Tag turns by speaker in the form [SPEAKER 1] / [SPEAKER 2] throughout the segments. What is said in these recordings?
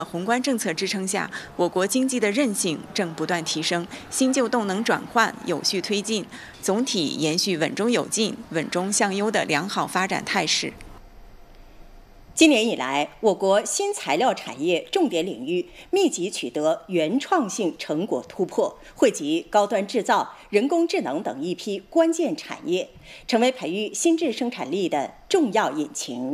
[SPEAKER 1] 宏观政策支撑下，我国经济的韧性正不断提升，新旧动能转换有序推进，总体延续稳中有进、稳中向优的良好发展态势。
[SPEAKER 2] 今年以来，我国新材料产业重点领域密集取得原创性成果突破，惠及高端制造、人工智能等一批关键产业，成为培育新质生产力的重要引擎。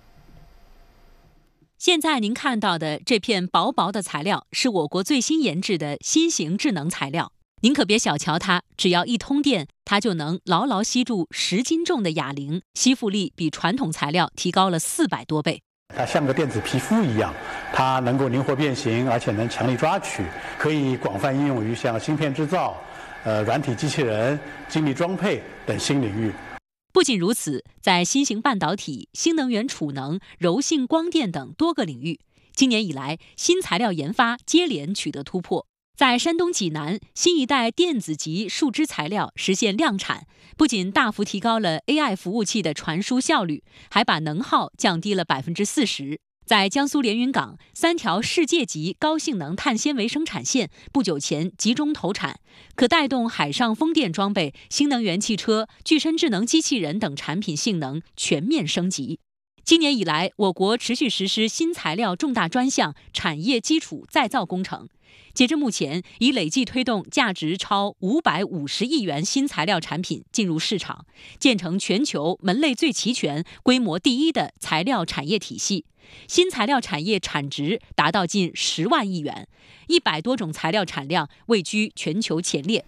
[SPEAKER 3] 现在您看到的这片薄薄的材料，是我国最新研制的新型智能材料。您可别小瞧它，只要一通电，它就能牢牢吸住10斤重的哑铃，吸附力比传统材料提高了400多倍。
[SPEAKER 4] 它像个电子皮肤一样，它能够灵活变形，而且能强力抓取，可以广泛应用于像芯片制造、软体机器人、精密装配等新领域。
[SPEAKER 3] 不仅如此，在新型半导体、新能源储能、柔性光电等多个领域，今年以来，新材料研发接连取得突破。在山东济南，新一代电子级树脂材料实现量产，不仅大幅提高了 AI 服务器的传输效率，还把能耗降低了40%。在江苏连云港，3条世界级高性能碳纤维生产线不久前集中投产，可带动海上风电装备、新能源汽车、具身智能机器人等产品性能全面升级。今年以来，我国持续实施新材料重大专项产业基础再造工程。截至目前，已累计推动价值超550亿元新材料产品进入市场，建成全球门类最齐全、规模第一的材料产业体系。新材料产业产值达到近10万亿元，100多种材料产量位居全球前列。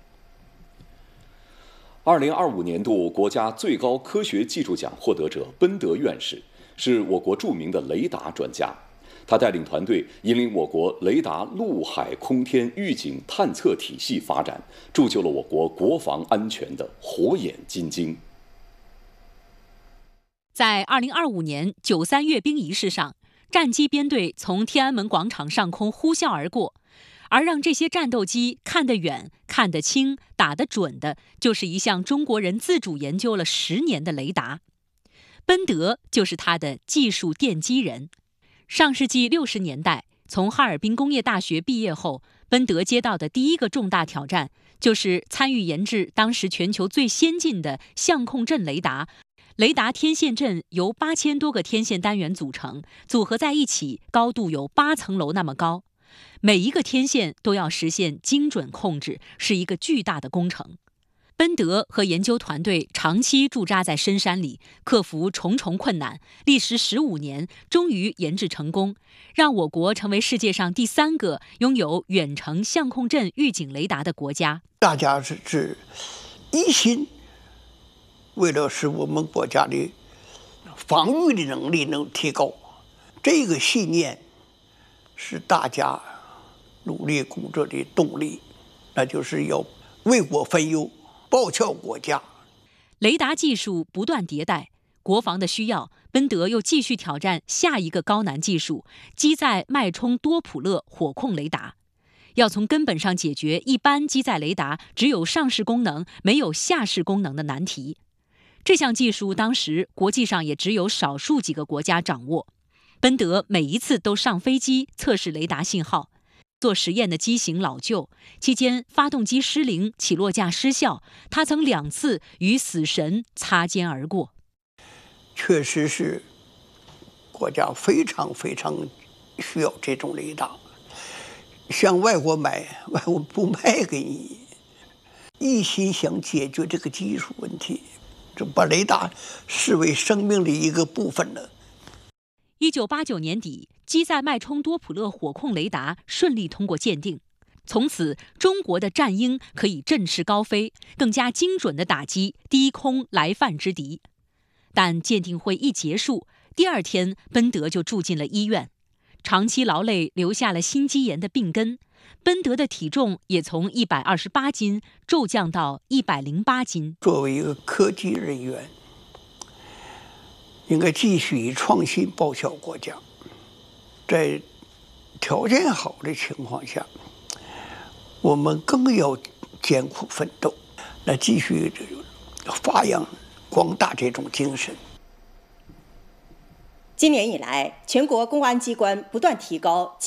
[SPEAKER 5] 2025年度国家最高科学技术奖获得者奔德院士是我国著名的雷达专家，他带领团队引领我国雷达陆海空天预警探测体系发展，铸就了我国国防安全的火眼金睛。
[SPEAKER 3] 在2025年93阅兵仪式上，战机编队从天安门广场上空呼啸而过，而让这些战斗机看得远、看得清、打得准的，就是一项中国人自主研究了10年的雷达。奔德就是他的技术奠基人。上世纪60年代，从哈尔滨工业大学毕业后，奔德接到的第一个重大挑战，就是参与研制当时全球最先进的相控阵雷达。雷达天线阵由8000多个天线单元组成，组合在一起，高度有8层楼那么高。每一个天线都要实现精准控制，是一个巨大的工程。奔德和研究团队长期驻扎在深山里，克服重重困难，历时15年，终于研制成功，让我国成为世界上第3个拥有远程相控阵预警雷达的国家。
[SPEAKER 6] 大家是一心为了使我们国家的防御的能力能提高，这个信念是大家努力工作的动力，那就是要为国分忧，报效国家。
[SPEAKER 3] 雷达技术不断迭代，国防的需要，奔德又继续挑战下一个高难技术——机载脉冲多普勒火控雷达。要从根本上解决一般机载雷达只有上视功能没有下视功能的难题。这项技术当时国际上也只有少数几个国家掌握。奔德每一次都上飞机测试雷达信号，做实验的机型老旧，期间发动机失灵，起落架失效，他曾2次与死神擦肩而过。
[SPEAKER 6] 确实是国家非常需要这种雷达，向外国买，外国不卖给你，一心想解决这个技术问题，就把雷达视为生命的一个部分了。
[SPEAKER 3] 1989年底，机载脉冲多普勒火控雷达顺利通过鉴定，从此中国的战鹰可以振翅高飞，更加精准地打击低空来犯之敌。但鉴定会一结束，第2天奔德就住进了医院，长期劳累留下了心肌炎的病根，奔德的体重也从128斤骤降到108斤。
[SPEAKER 6] 作为一个科技人员，应该继续以创新报效国家，在条件好的情况下，我们更要艰苦奋斗，来继续发扬光大这种精神。
[SPEAKER 2] 今年以来，全国公安机关不断提高